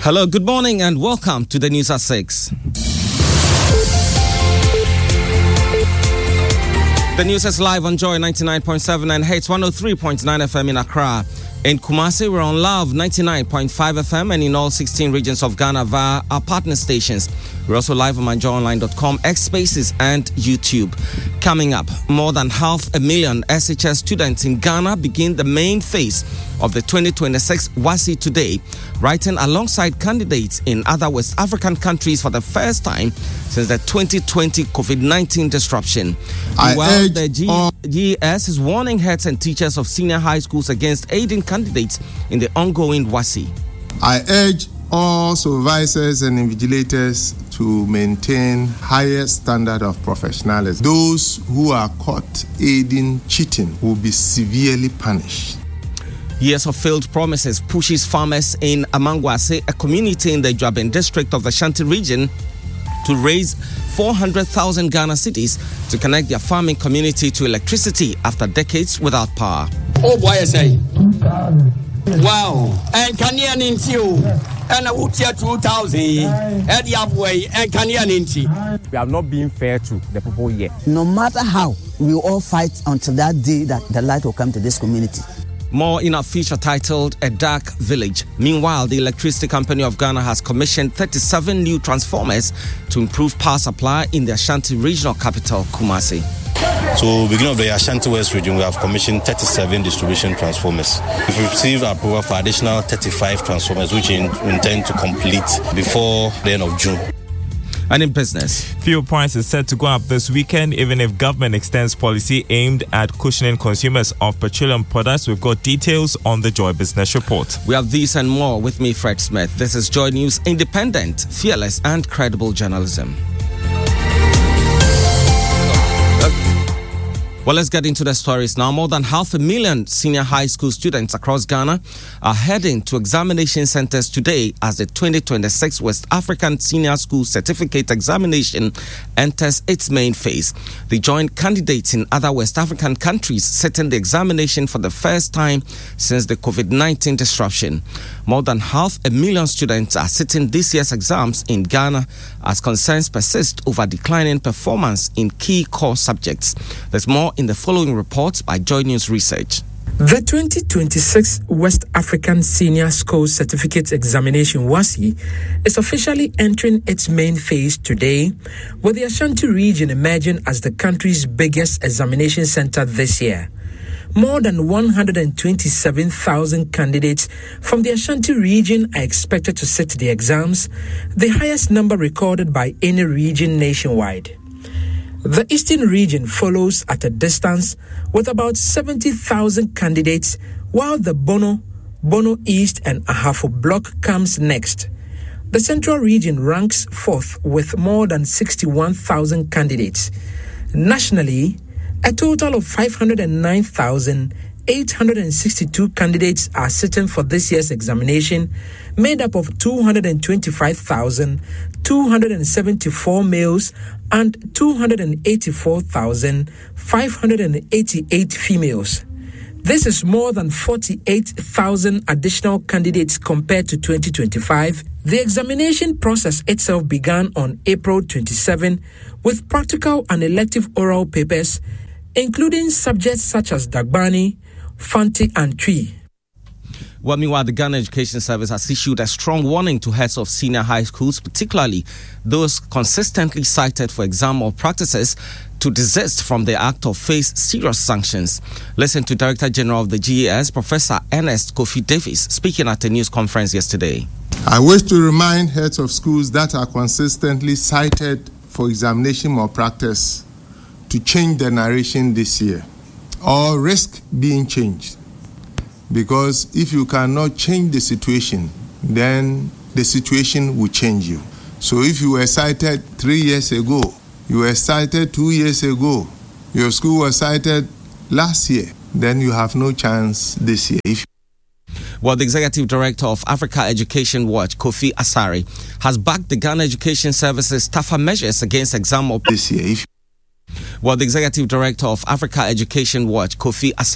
Hello, good morning and welcome to the News at 6. The news is live on Joy 99.7 and Hits 103.9 FM in Accra. In Kumasi, we're on Love 99.5 FM and in all 16 regions of Ghana via our partner stations. We're also live on myjoyonline.com, X Spaces and YouTube. Coming up, more than 500,000 SHS students in Ghana begin the main phase of the 2026 WASSCE today, writing alongside candidates in other West African countries for the first time since the 2020 COVID-19 disruption. While the GES is warning heads and teachers of senior high schools against aiding candidates in the ongoing WASSCE. I urge all supervisors and invigilators to maintain higher standard of professionalism. Those who are caught aiding cheating will be severely punished. Years of failed promises pushes farmers in Amangwase, a community in the Dwaben district of the Ashanti region, to raise 400,000 Ghana cedis to connect their farming community to electricity after decades without power. Oh boy, I say. Wow. And Kanyan into and a Wutia 2000 and Yabway and Kanyan into. We have not been fair to the people yet. No matter how, we will all fight until that day that the light will come to this community. More in our feature titled A Dark Village. Meanwhile, the Electricity Company of Ghana has commissioned 37 new transformers to improve power supply in the Ashanti regional capital, Kumasi. So, beginning of the Ashanti West region, we have commissioned 37 distribution transformers. We've received approval for additional 35 transformers, which we intend to complete before the end of June. And in business, fuel price is set to go up this weekend, even if government extends policy aimed at cushioning consumers of petroleum products. We've got details on the Joy Business Report. We have these and more with me, Fred Smith. This is Joy News, independent, fearless, and credible journalism. Well, let's get into the stories now. More than 500,000 senior high school students across Ghana are heading to examination centers today as the 2026 West African Senior School Certificate Examination enters its main phase. They join candidates in other West African countries sitting the examination for the first time since the COVID-19 disruption. More than 500,000 students are sitting this year's exams in Ghana as concerns persist over declining performance in key core subjects. There's more in the following reports by Joy News Research. The 2026 West African Senior School Certificate Examination WASSCE is officially entering its main phase today, with the Ashanti region emerging as the country's biggest examination center this year. More than 127,000 candidates from the Ashanti region are expected to sit the exams, the highest number recorded by any region nationwide. The Eastern region follows at a distance with about 70,000 candidates, while the Bono East and Ahafo block comes next. The Central region ranks fourth with more than 61,000 candidates. Nationally, a total of 509,862 candidates are sitting for this year's examination, made up of 225,274 males and 284,588 females. This is more than 48,000 additional candidates compared to 2025. The examination process itself began on April 27 with practical and elective oral papers, including subjects such as Dagbani, Fanti, and Tree. Well, meanwhile, the Ghana Education Service has issued a strong warning to heads of senior high schools, particularly those consistently cited for exam malpractices, to desist from the act or face serious sanctions. Listen to Director General of the GES, Professor Ernest Kofi Davis, speaking at a news conference yesterday. I wish to remind heads of schools that are consistently cited for examination malpractice to change the narration this year or risk being changed. Because if you cannot change the situation, then the situation will change you. So if you were cited 3 years ago, you were cited 2 years ago, your school was cited last year, then you have no chance this year. Well, the Executive Director of Africa Education Watch, Kofi Asare, has backed the Ghana Education Service's tougher measures against exam malpractice this year. Well, the Executive Director of Africa Education Watch, Kofi Asare,